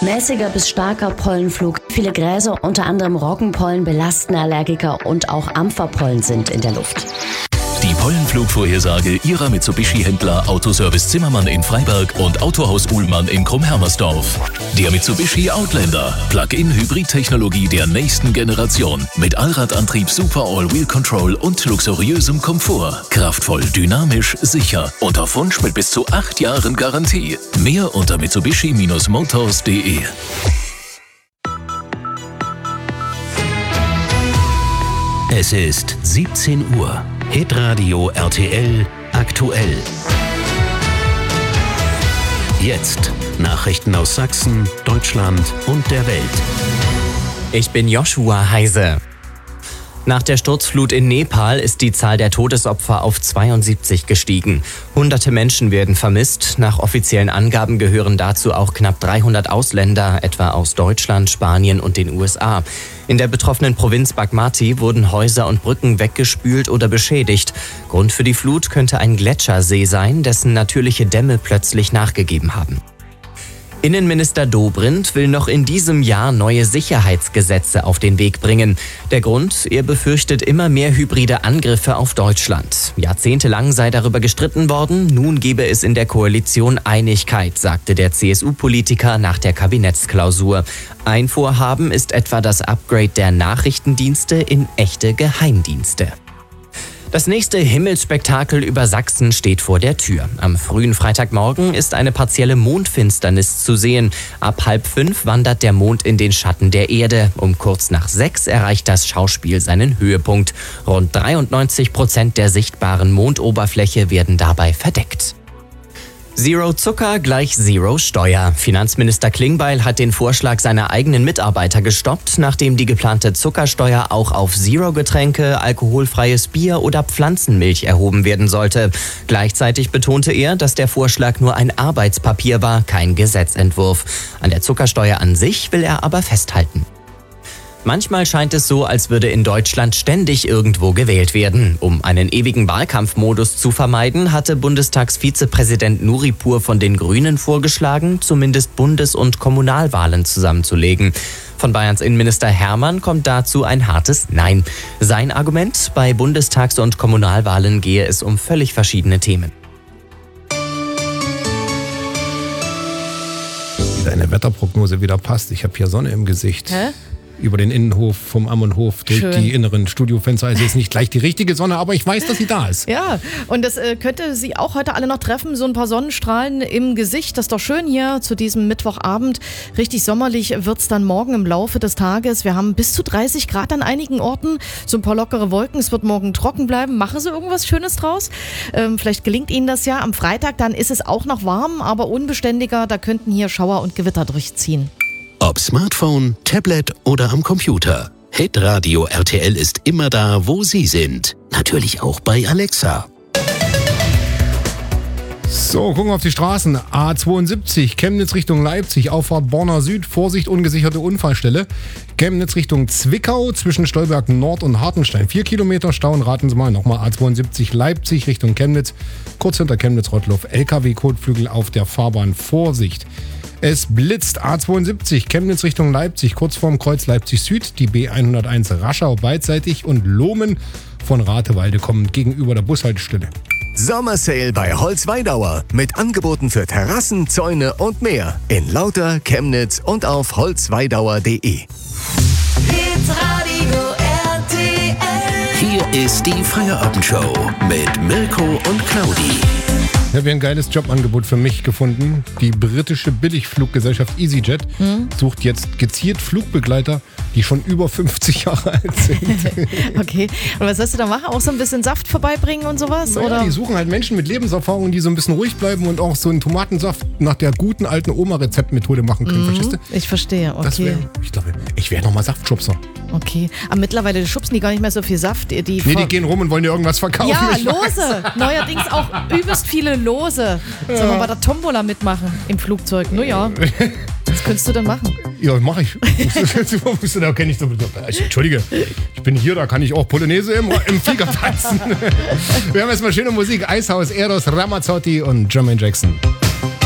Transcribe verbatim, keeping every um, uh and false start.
Mäßiger bis starker Pollenflug. Viele Gräser, unter anderem Roggenpollen, belasten Allergiker und auch Ampferpollen sind in der Luft. Die Pollenflugvorhersage Ihrer Mitsubishi-Händler Autoservice Zimmermann in Freiberg und Autohaus Uhlmann in Krumm-Hermersdorf. Der Mitsubishi Outlander. Plug-in-Hybrid-Technologie der nächsten Generation. Mit Allradantrieb, Super All-Wheel Control und luxuriösem Komfort. Kraftvoll, dynamisch, sicher. Und auf Wunsch mit bis zu acht Jahren Garantie. Mehr unter mitsubishi Bindestrich motors punkt de. Es ist siebzehn Uhr. Hitradio R T L aktuell. Jetzt Nachrichten aus Sachsen, Deutschland und der Welt. Ich bin Joshua Heise. Nach der Sturzflut in Nepal ist die Zahl der Todesopfer auf zweiundsiebzig gestiegen. Hunderte Menschen werden vermisst. Nach offiziellen Angaben gehören dazu auch knapp dreihundert Ausländer, etwa aus Deutschland, Spanien und den U S A. In der betroffenen Provinz Bagmati wurden Häuser und Brücken weggespült oder beschädigt. Grund für die Flut könnte ein Gletschersee sein, dessen natürliche Dämme plötzlich nachgegeben haben. Innenminister Dobrindt will noch in diesem Jahr neue Sicherheitsgesetze auf den Weg bringen. Der Grund, er befürchtet immer mehr hybride Angriffe auf Deutschland. Jahrzehntelang sei darüber gestritten worden, nun gebe es in der Koalition Einigkeit, sagte der C S U-Politiker nach der Kabinettsklausur. Ein Vorhaben ist etwa das Upgrade der Nachrichtendienste in echte Geheimdienste. Das nächste Himmelsspektakel über Sachsen steht vor der Tür. Am frühen Freitagmorgen ist eine partielle Mondfinsternis zu sehen. Ab halb fünf wandert der Mond in den Schatten der Erde. Um kurz nach sechs erreicht das Schauspiel seinen Höhepunkt. Rund dreiundneunzig Prozent der sichtbaren Mondoberfläche werden dabei verdeckt. Zero Zucker gleich Zero Steuer. Finanzminister Klingbeil hat den Vorschlag seiner eigenen Mitarbeiter gestoppt, nachdem die geplante Zuckersteuer auch auf Zero-Getränke, alkoholfreies Bier oder Pflanzenmilch erhoben werden sollte. Gleichzeitig betonte er, dass der Vorschlag nur ein Arbeitspapier war, kein Gesetzentwurf. An der Zuckersteuer an sich will er aber festhalten. Manchmal scheint es so, als würde in Deutschland ständig irgendwo gewählt werden. Um einen ewigen Wahlkampfmodus zu vermeiden, hatte Bundestagsvizepräsident Nuripur von den Grünen vorgeschlagen, zumindest Bundes- und Kommunalwahlen zusammenzulegen. Von Bayerns Innenminister Hermann kommt dazu ein hartes Nein. Sein Argument: Bei Bundestags- und Kommunalwahlen gehe es um völlig verschiedene Themen. Wie deine Wetterprognose wieder passt. Ich habe hier Sonne im Gesicht. Hä? Über den Innenhof vom Ammenhof durch Schön. Die inneren Studiofenster. Also ist nicht gleich die richtige Sonne, aber ich weiß, dass sie da ist. Ja, und das äh, könnte Sie auch heute alle noch treffen, so ein paar Sonnenstrahlen im Gesicht. Das ist doch schön hier zu diesem Mittwochabend. Richtig sommerlich wird es dann morgen im Laufe des Tages. Wir haben bis zu dreißig Grad an einigen Orten, so ein paar lockere Wolken. Es wird morgen trocken bleiben. Machen Sie irgendwas Schönes draus? Ähm, vielleicht gelingt Ihnen das ja. Am Freitag dann ist es auch noch warm, aber unbeständiger. Da könnten hier Schauer und Gewitter durchziehen. Ob Smartphone, Tablet oder am Computer. Hitradio R T L ist immer da, wo Sie sind. Natürlich auch bei Alexa. So, gucken wir auf die Straßen. A zweiundsiebzig, Chemnitz Richtung Leipzig, Auffahrt Borna Süd, Vorsicht, ungesicherte Unfallstelle. Chemnitz Richtung Zwickau, zwischen Stolberg Nord und Hartenstein. Vier Kilometer Stau, raten Sie mal, nochmal A zweiundsiebzig, Leipzig Richtung Chemnitz, kurz hinter Chemnitz-Rottloff, L K W-Kotflügel auf der Fahrbahn, Vorsicht. Es blitzt A zweiundsiebzig, Chemnitz Richtung Leipzig, kurz vorm Kreuz Leipzig Süd, die B hunderteins Raschau beidseitig und Lohmen von Ratewalde kommend gegenüber der Bushaltestelle. Sommersale bei Holzweidauer mit Angeboten für Terrassen, Zäune und mehr in Lauter, Chemnitz und auf holzweidauer punkt de. Hitradio R T L. Hier ist die Feierabendshow mit Mirko und Claudi. Ich habe ein geiles Jobangebot für mich gefunden. Die britische Billigfluggesellschaft EasyJet hm? sucht jetzt gezielt Flugbegleiter, die schon über fünfzig Jahre alt sind. Okay, und was sollst du da machen? Auch so ein bisschen Saft vorbeibringen und sowas? Naja, oder? Die suchen halt Menschen mit Lebenserfahrung, die so ein bisschen ruhig bleiben und auch so einen Tomatensaft nach der guten alten Oma-Rezeptmethode machen können. Mhm, verstehst du? Ich verstehe, okay. Das wär, ich glaube, ich wäre nochmal Saftschubser. Okay, aber mittlerweile schubsen die gar nicht mehr so viel Saft. Die nee, die gehen rum und wollen dir irgendwas verkaufen. Ja, ich Lose. weiß. Neuerdings auch übelst viele Lose. Sollen wir bei der Tombola mitmachen im Flugzeug? Naja, was könntest du denn machen? Ja, mache ich. Da kenne ich so. Entschuldige, ich bin hier, da kann ich auch Polonaise im, im Flieger tanzen. Wir haben erstmal schöne Musik. Eishaus, Eros, Ramazzotti und Jermaine Jackson.